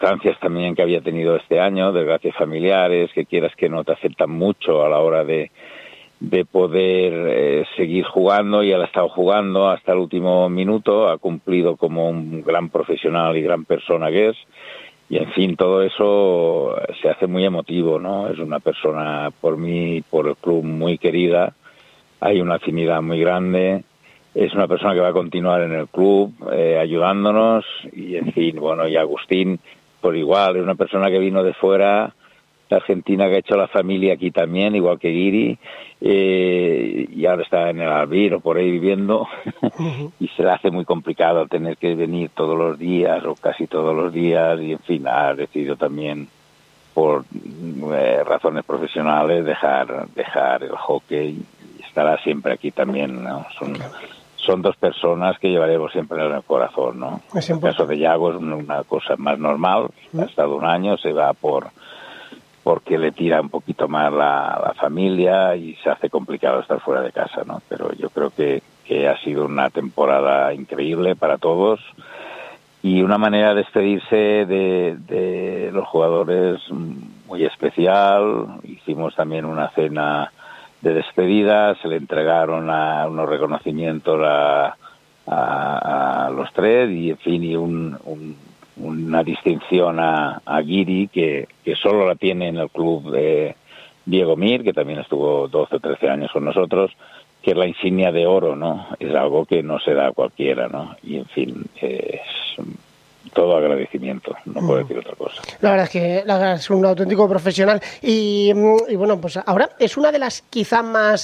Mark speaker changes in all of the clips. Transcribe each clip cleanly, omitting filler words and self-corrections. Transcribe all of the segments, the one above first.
Speaker 1: circunstancias también que había tenido este año, desgracias familiares, que quieras que no te afectan mucho a la hora de poder seguir jugando, y él ha estado jugando hasta el último minuto, ha cumplido como un gran profesional y gran persona que es, y en fin, todo eso se hace muy emotivo, ¿no? Es una persona, por mí, por el club, muy querida, hay una afinidad muy grande, es una persona que va a continuar en el club ayudándonos, y en fin, bueno, y Agustín, por igual, es una persona que vino de fuera, de Argentina, que ha hecho la familia aquí también, igual que Guiri, y ahora está en el Albir o por ahí viviendo, y se le hace muy complicado tener que venir todos los días o casi todos los días, y en fin, ha decidido también por razones profesionales dejar el hockey, y estará siempre aquí también, ¿no? Son dos personas que llevaremos siempre en el corazón, ¿no? En el caso de Yago es una cosa más normal, ha estado un año, se va porque le tira un poquito más la familia y se hace complicado estar fuera de casa, ¿no? Pero yo creo que ha sido una temporada increíble para todos y una manera de despedirse de los jugadores muy especial. Hicimos también una cena de despedida, se le entregaron unos reconocimientos a los tres, y en fin, y una distinción a Guiri que solo la tiene en el club de Diego Mir, que también estuvo 12 o 13 años con nosotros, que es la insignia de oro, ¿no? Es algo que no se da a cualquiera, ¿no? Y en fin, es todo agradecimiento, no puedo decir otra cosa.
Speaker 2: La verdad es un auténtico profesional y bueno, pues ahora es una de las quizá más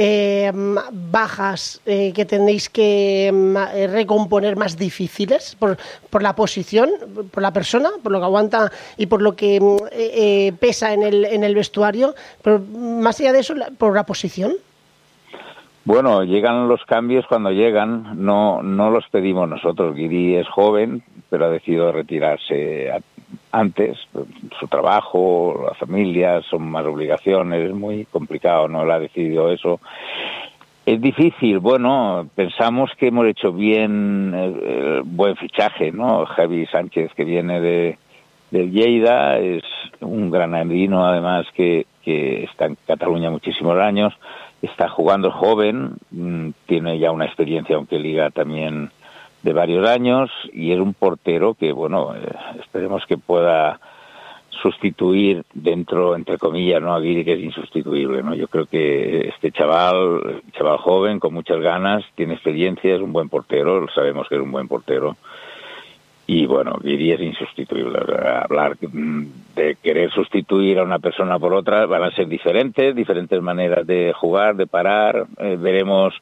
Speaker 2: bajas que tenéis que recomponer, más difíciles por la posición, por la persona, por lo que aguanta y por lo que pesa en el vestuario, pero más allá de eso, por la posición.
Speaker 1: Bueno, llegan los cambios cuando llegan, no los pedimos nosotros. Guiri es joven, pero ha decidido retirarse antes. Su trabajo, la familia, son más obligaciones, es muy complicado, ¿no? Él ha decidido eso. Es difícil, bueno, pensamos que hemos hecho bien, buen fichaje, ¿no? Javi Sánchez, que viene del Lleida, es un granadino, además, que está en Cataluña muchísimos años. Está jugando joven, tiene ya una experiencia, aunque liga también de varios años, y es un portero que, bueno, esperemos que pueda sustituir dentro, entre comillas, ¿no? A Guiri, que es insustituible, ¿no? Yo creo que este chaval joven, con muchas ganas, tiene experiencia, es un buen portero, sabemos que es un buen portero. Y bueno, Guiri es insustituible. Hablar de querer sustituir a una persona por otra van a ser diferentes maneras de jugar, de parar. Veremos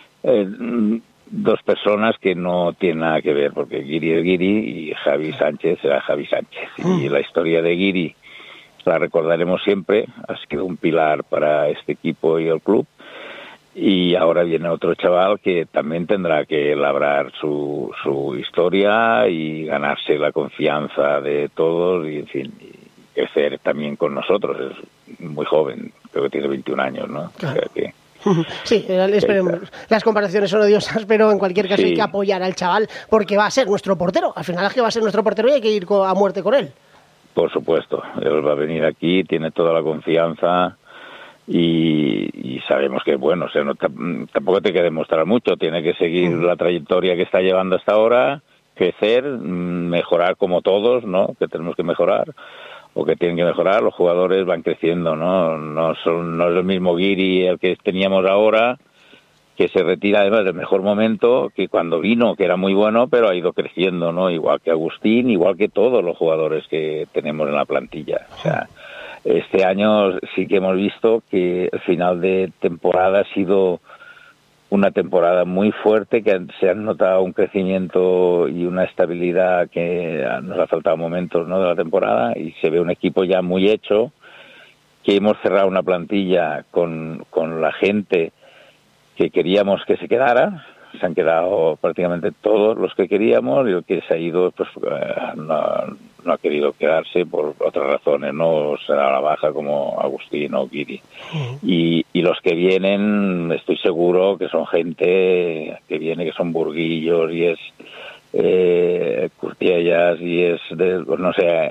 Speaker 1: dos personas que no tienen nada que ver, porque Guiri es Guiri y Javi Sánchez será Javi Sánchez. Y la historia de Guiri la recordaremos siempre, ha sido un pilar para este equipo y el club. Y ahora viene otro chaval que también tendrá que labrar su historia y ganarse la confianza de todos y, en fin, y crecer también con nosotros. Es muy joven, creo que tiene 21 años, ¿no?
Speaker 2: Claro.
Speaker 1: O sea que,
Speaker 2: sí, esperemos. Las comparaciones son odiosas, pero en cualquier caso hay que apoyar al chaval porque va a ser nuestro portero. Al final es que va a ser nuestro portero y hay que ir a muerte con él.
Speaker 1: Por supuesto, él va a venir aquí, tiene toda la confianza. Y sabemos que, bueno, tampoco te hay que demostrar mucho, tiene que seguir la trayectoria que está llevando hasta ahora, crecer, mejorar como todos, ¿no? Que tenemos que mejorar o que tienen que mejorar. Los jugadores van creciendo, ¿no? No es el mismo Guiri el que teníamos ahora, que se retira además del mejor momento, que cuando vino, que era muy bueno, pero ha ido creciendo, ¿no? Igual que Agustín, igual que todos los jugadores que tenemos en la plantilla. O sea, este año sí que hemos visto que el final de temporada ha sido una temporada muy fuerte, que se han notado un crecimiento y una estabilidad que nos ha faltado momentos, ¿no?, de la temporada, y se ve un equipo ya muy hecho, que hemos cerrado una plantilla con la gente que queríamos que se quedara. Se han quedado prácticamente todos los que queríamos, y el que se ha ido pues no ha querido quedarse por otras razones, no será a la baja como Agustín o Guiri. Y los que vienen, estoy seguro que son gente que viene, que son burguillos, y Curtiellas y es, pues no sé,